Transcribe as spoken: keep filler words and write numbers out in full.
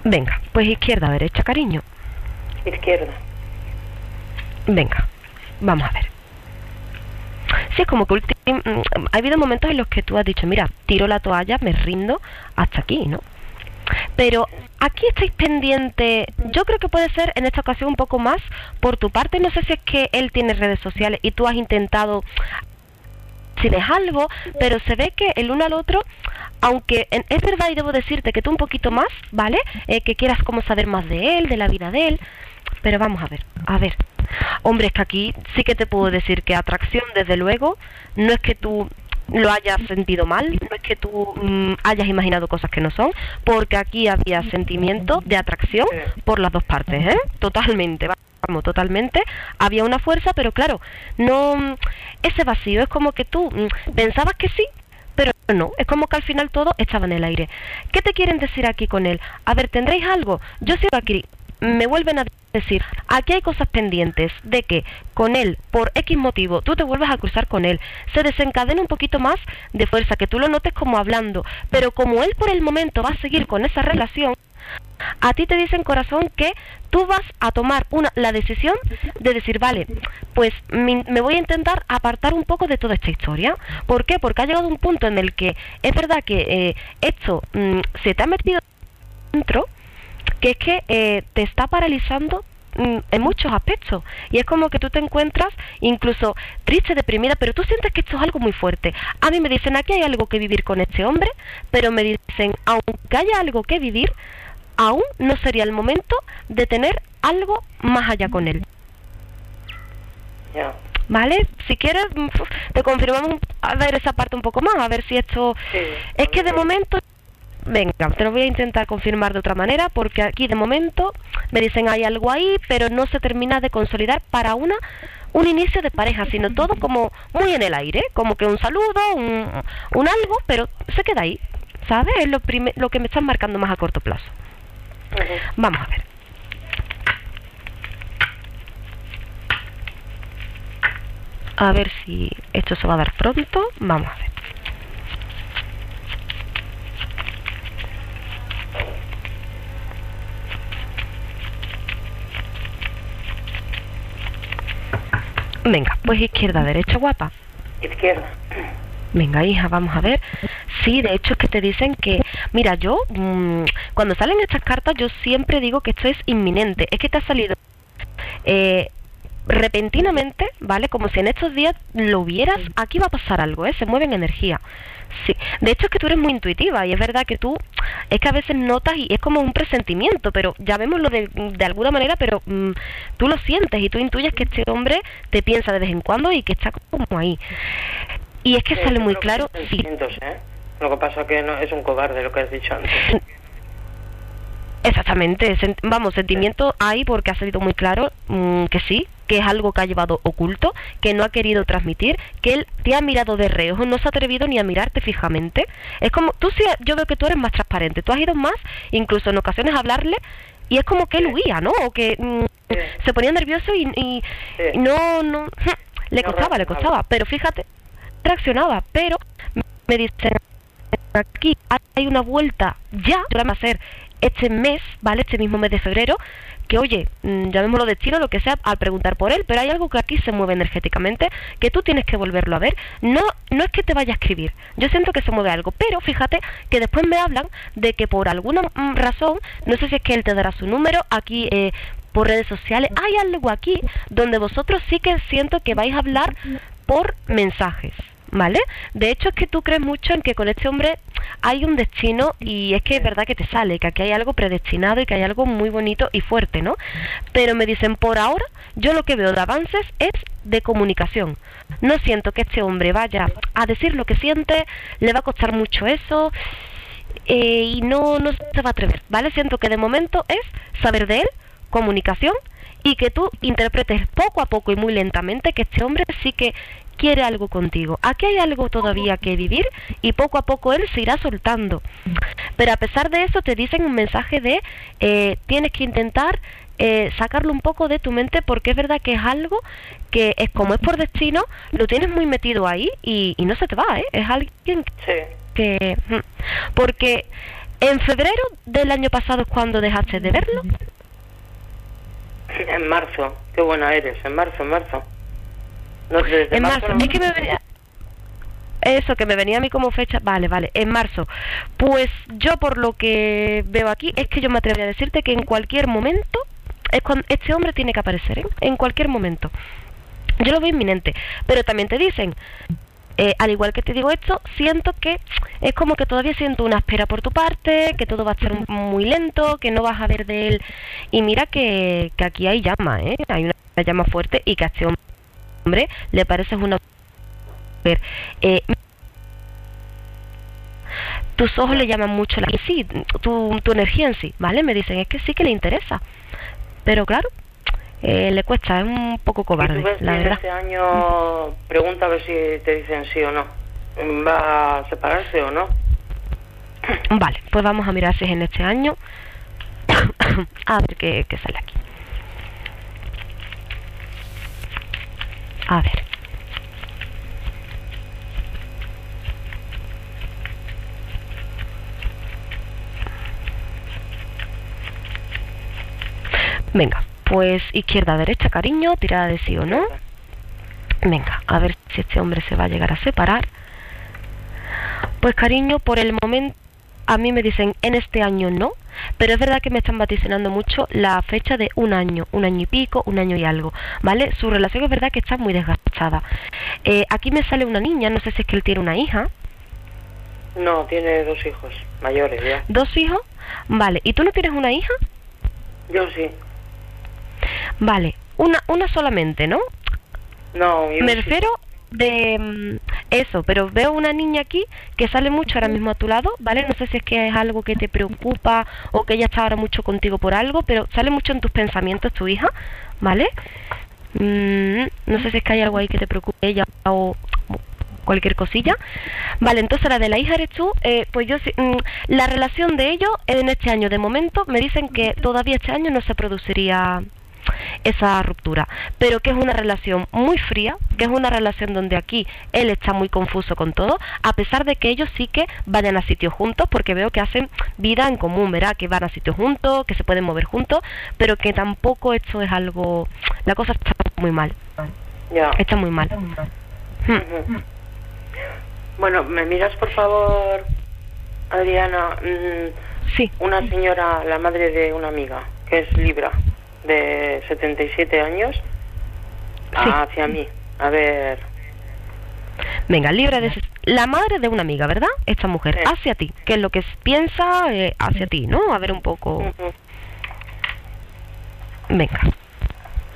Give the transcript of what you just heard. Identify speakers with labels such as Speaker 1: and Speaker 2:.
Speaker 1: Venga, pues izquierda, derecha, cariño.
Speaker 2: Izquierda.
Speaker 1: Venga, vamos a ver. Sí, es como que ultim- ha habido momentos en los que tú has dicho, mira, tiro la toalla, me rindo hasta aquí, ¿no? Pero aquí estáis pendientes, yo creo que puede ser en esta ocasión un poco más por tu parte. No sé si es que él tiene redes sociales y tú has intentado, si ves algo, pero se ve que el uno al otro, aunque en, es verdad y debo decirte que tú un poquito más, ¿vale? Eh, que quieras como saber más de él, de la vida de él, pero vamos a ver, a ver. Hombre, es que aquí sí que te puedo decir que atracción, desde luego, no es que tú lo hayas sentido mal, no es que tú mmm, hayas imaginado cosas que no son, porque aquí había sentimiento de atracción por las dos partes, ¿eh? Totalmente, vamos, totalmente. Había una fuerza, pero claro, no, ese vacío es como que tú mmm, pensabas que sí, pero no, es como que al final todo estaba en el aire. ¿Qué te quieren decir aquí con él? A ver, ¿tendréis algo? Yo sigo aquí, me vuelven a decir, aquí hay cosas pendientes de que con él, por X motivo, tú te vuelvas a cruzar con él, se desencadena un poquito más de fuerza, que tú lo notes como hablando, pero como él por el momento va a seguir con esa relación, a ti te dicen, corazón, que tú vas a tomar una, la decisión de decir, vale, pues me, me voy a intentar apartar un poco de toda esta historia. ¿Por qué? Porque ha llegado un punto en el que es verdad que eh, esto mmm, se te ha metido dentro, que es que eh, te está paralizando mm, en muchos aspectos, y es como que tú te encuentras incluso triste, deprimida, pero tú sientes que esto es algo muy fuerte. A mí me dicen, aquí hay algo que vivir con este hombre, pero me dicen, aunque haya algo que vivir, aún no sería el momento de tener algo más allá con él.
Speaker 2: Ya.
Speaker 1: ¿Vale? Si quieres, te confirmamos a ver esa parte un poco más, a ver si esto...
Speaker 2: Sí,
Speaker 1: es que de momento... Venga, te lo voy a intentar confirmar de otra manera, porque aquí de momento me dicen hay algo ahí, pero no se termina de consolidar para una un inicio de pareja, sino todo como muy en el aire, como que un saludo, un, un algo, pero se queda ahí, ¿sabes? Es lo, prime- lo que me están marcando más a corto plazo.
Speaker 2: Uh-huh.
Speaker 1: Vamos a ver. A ver si esto se va a dar pronto. Vamos a ver. Venga, pues izquierda, derecha, guapa.
Speaker 2: Izquierda.
Speaker 1: Venga, hija, vamos a ver. Sí, de hecho es que te dicen que... Mira, yo, mmm, cuando salen estas cartas, yo siempre digo que esto es inminente. Es que te ha salido eh, repentinamente, ¿vale? Como si en estos días lo vieras, aquí va a pasar algo, ¿eh? Se mueve en energía. Sí, de hecho es que tú eres muy intuitiva y es verdad que tú, es que a veces notas y es como un presentimiento, pero llamémoslo de, de alguna manera, pero mmm, tú lo sientes y tú intuyes que este hombre te piensa de vez en cuando y que está como ahí. Y es que
Speaker 2: Sí,
Speaker 1: sale muy
Speaker 2: creo que
Speaker 1: claro,
Speaker 2: son
Speaker 1: sí.
Speaker 2: sentimientos, ¿eh? Lo que pasa que no es un cobarde lo que has dicho antes.
Speaker 1: Exactamente, sen- vamos, sentimiento hay porque ha salido muy claro mmm, que sí, que es algo que ha llevado oculto, que no ha querido transmitir, que él te ha mirado de reojo, no se ha atrevido ni a mirarte fijamente. Es como, tú sí, yo veo que tú eres más transparente, tú has ido más, incluso en ocasiones a hablarle, y es como que él huía, ¿no? O que mmm,
Speaker 2: Sí.
Speaker 1: se ponía nervioso y, y,
Speaker 2: Sí.
Speaker 1: y no, no, le
Speaker 2: No
Speaker 1: costaba, le
Speaker 2: reaccionaba.
Speaker 1: costaba, pero fíjate, reaccionaba, pero me dicen, aquí hay una vuelta ya, que va a ser este mes, ¿vale? Este mismo mes de febrero, que oye, mmm, llamémoslo destino, lo que sea, al preguntar por él, pero hay algo que aquí se mueve energéticamente, que tú tienes que volverlo a ver. No, no es que te vaya a escribir, yo siento que se mueve algo, pero fíjate que después me hablan de que por alguna mm, razón, no sé si es que él te dará su número, aquí eh, por redes sociales, hay algo aquí donde vosotros sí que siento que vais a hablar por mensajes, ¿vale? De hecho es que tú crees mucho en que con este hombre hay un destino, y es que es verdad que te sale, que aquí hay algo predestinado y que hay algo muy bonito y fuerte, ¿no? Pero me dicen, por ahora, yo lo que veo de avances es de comunicación. No siento que este hombre vaya a decir lo que siente, le va a costar mucho eso, eh, y no, no se va a atrever, ¿vale? Siento que de momento es saber de él, comunicación, y que tú interpretes poco a poco y muy lentamente que este hombre sí que quiere algo contigo. Aquí hay algo todavía que vivir y poco a poco él se irá soltando. Pero a pesar de eso te dicen un mensaje de eh, tienes que intentar eh, sacarlo un poco de tu mente, porque es verdad que es algo que es como es por destino, lo tienes muy metido ahí y, y no se te va, ¿eh? Es alguien
Speaker 2: Sí.
Speaker 1: que... Porque ¿En febrero del año pasado es cuando dejaste de verlo?
Speaker 2: En marzo. Qué buena eres. En marzo, en marzo. No sé, desde
Speaker 1: En
Speaker 2: marzo,
Speaker 1: marzo.
Speaker 2: no-
Speaker 1: Es que me venía... Eso, que me venía a mí como fecha... Vale, vale, en marzo. Pues yo por lo que veo aquí, es que yo me atrevería a decirte que en cualquier momento, es cuando este hombre tiene que aparecer, ¿eh? En cualquier momento. Yo lo veo inminente. Pero también te dicen... Eh, al igual que te digo esto, siento que es como que todavía siento una espera por tu parte, que todo va a estar muy lento, que no vas a ver de él. Y mira que, que aquí hay llama, ¿eh? Hay una llama fuerte y que a este hombre le pareces una mujer. Eh, tus ojos le llaman mucho la... Sí, tu, tu energía en sí, ¿vale? Me dicen, es que sí que le interesa. Pero claro, eh, le cuesta, es un poco
Speaker 2: ¿Y tú
Speaker 1: cobarde,
Speaker 2: ves
Speaker 1: la
Speaker 2: que
Speaker 1: verdad.
Speaker 2: este año, pregunta a ver si te dicen sí o no, va a separarse o no?
Speaker 1: Vale, pues vamos a mirar si es en este año. A ver qué, qué sale aquí. A ver. Venga, pues izquierda, derecha, cariño, tirada de sí o no. Venga, a ver si este hombre se va a llegar a separar. Pues cariño, por el momento a mí me dicen en este año no, pero es verdad que me están vaticinando mucho la fecha de un año, un año y pico, un año y algo, ¿vale? Su relación es verdad que está muy desgastada. Eh, aquí me sale una niña, no sé si es que él tiene una hija.
Speaker 2: No, tiene dos hijos mayores ya.
Speaker 1: ¿Dos hijos? Vale, ¿y tú no tienes una hija?
Speaker 2: Yo sí.
Speaker 1: Vale, una, una solamente, ¿no?
Speaker 2: No, yo
Speaker 1: Me
Speaker 2: sí.
Speaker 1: refiero de mm, eso, pero veo una niña aquí que sale mucho ahora mismo a tu lado, ¿vale? No sé si es que es algo que te preocupa o que ella está ahora mucho contigo por algo, pero sale mucho en tus pensamientos tu hija, ¿vale? Mm, no sé si es que hay algo ahí que te preocupe ella o cualquier cosilla. Vale, entonces la de la hija eres tú. Eh, pues yo sí, mm, la relación de ellos en este año de momento me dicen que todavía este año no se produciría esa ruptura, pero que es una relación muy fría, que es una relación donde aquí él está muy confuso con todo, a pesar de que ellos sí que vayan a sitios juntos, porque veo que hacen vida en común, ¿verdad? Que van a sitios juntos, que se pueden mover juntos, pero que tampoco esto es algo... La cosa está muy mal.
Speaker 2: Ya.
Speaker 1: Está muy mal. Hmm.
Speaker 2: Ujú. Bueno, ¿me miras por favor, Adriana? Mm,
Speaker 1: Sí.
Speaker 2: una señora, la madre de una amiga, que es Libra, de setenta y siete años,
Speaker 1: Sí.
Speaker 2: hacia mí. A ver,
Speaker 1: Venga, libre de... La madre de una amiga, ¿verdad? Esta mujer,
Speaker 2: Sí.
Speaker 1: hacia ti. ¿Qué es lo que piensa eh, hacia ti, no? A ver un poco...
Speaker 2: ujú.
Speaker 1: Venga.